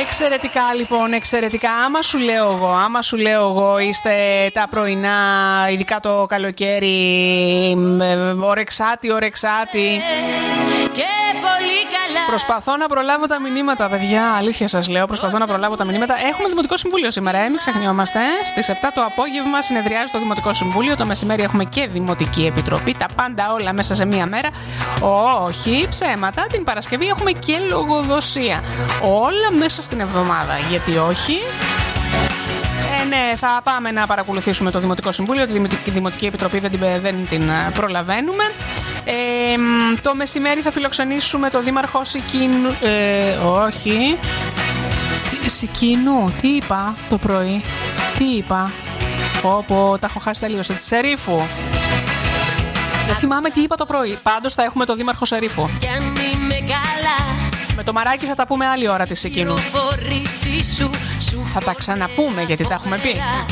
Εξαιρετικά λοιπόν, εξαιρετικά. Άμα σου λέω εγώ είστε τα πρωινά, ειδικά το καλοκαίρι, ορεξάτη. Και πολύ καλά. Προσπαθώ να προλάβω τα μηνύματα, παιδιά. Αλήθεια σας λέω, προσπαθώ να προλάβω τα μηνύματα. Έχουμε Δημοτικό Συμβούλιο σήμερα, μην ξεχνιόμαστε. Στις 7 το απόγευμα συνεδριάζει το Δημοτικό Συμβούλιο. Το μεσημέρι έχουμε και Δημοτική Επιτροπή. Τα πάντα όλα μέσα σε μία μέρα. Όχι, ψέματα. Την Παρασκευή έχουμε και λογοδοσία. Όλα μέσα στην εβδομάδα. Γιατί όχι? Ναι, θα πάμε να παρακολουθήσουμε το Δημοτικό Συμβούλιο. Τη Δημοτική Επιτροπή δεν την προλαβαίνουμε. Το μεσημέρι θα φιλοξενήσουμε το Δήμαρχο Σικίνου. Όχι. Σικίνου, τι είπα το πρωί? Τι είπα? Πω, τα έχω χάσει τελείως. Τη Σερίφου. Δεν θυμάμαι τι είπα το πρωί. Πάντως θα έχουμε το Δήμαρχο Σερίφου. Με το Μαράκι θα τα πούμε άλλη ώρα τη Σικίνου. Θα τα ξαναπούμε γιατί τα έχουμε πει.